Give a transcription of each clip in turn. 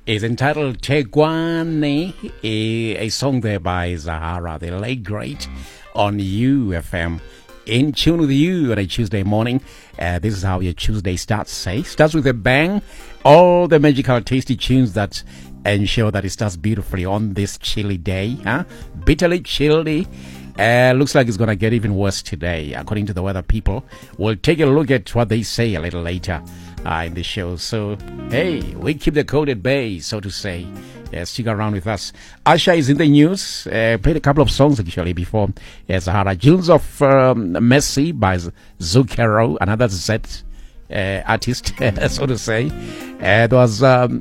is entitled Tegwane, a song there by Zahara, the late great, on UFM. In tune with you on a Tuesday morning. This is how your Tuesday starts, starts with a bang. All the magical, tasty tunes that ensure that it starts beautifully on this chilly day, bitterly chilly. Looks like it's going to get even worse today, according to the weather people. We'll take a look at what they say a little later in the show. So, hey, we keep the code at bay, so to say. Stick around with us. Asha is in the news. Played a couple of songs actually before Zahara. Jewels of Mercy by Zucchero, another Z artist, so to say. There was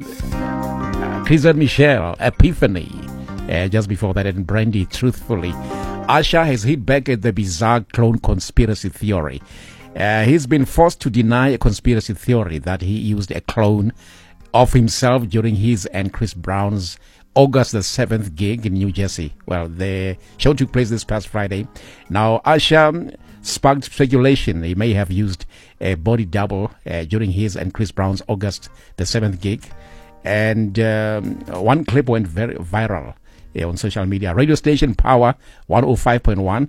Chris and Michelle, Epiphany, just before that, and Brandy, Truthfully. Asha has hit back at the bizarre clone conspiracy theory. He's been forced to deny a conspiracy theory that he used a clone of himself during his and Chris Brown's August the 7th gig in New Jersey. Well, the show took place this past Friday. Now, Asha sparked speculation he may have used a body double during his and Chris Brown's August the 7th gig. And one clip went very viral on social media. Radio station Power 105.1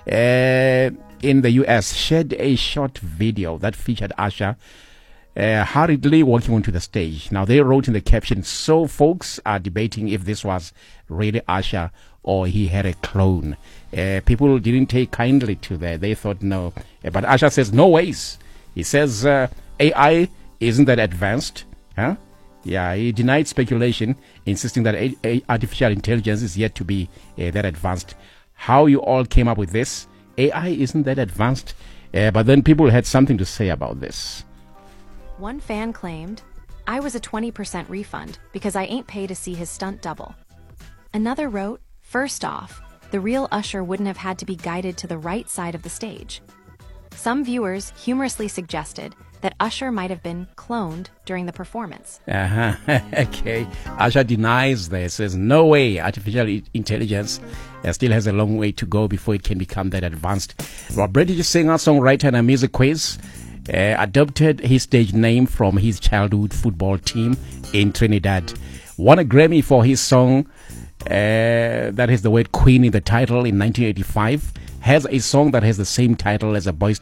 in the US shared a short video that featured Asha hurriedly walking onto the stage. Now, they wrote in the caption, so folks are debating if this was really Asha or he had a clone. People didn't take kindly to that. They thought no. But Asha says, no ways. He says AI isn't that advanced. Yeah, he denied speculation, insisting that artificial intelligence is yet to be that advanced. How you all came up with this? AI isn't that advanced. But then people had something to say about this. One fan claimed, I was a 20% refund because I ain't paid to see his stunt double. Another wrote, first off, the real Usher wouldn't have had to be guided to the right side of the stage. Some viewers humorously suggested that Usher might have been cloned during the performance. Okay. Usher denies this, says no way. Artificial intelligence still has a long way to go before it can become that advanced. Well, British singer, songwriter, and a music quiz adopted his stage name from his childhood football team in Trinidad. Won a Grammy for his song that has the word Queen in the title in 1985. Has a song that has the same title as a Boyz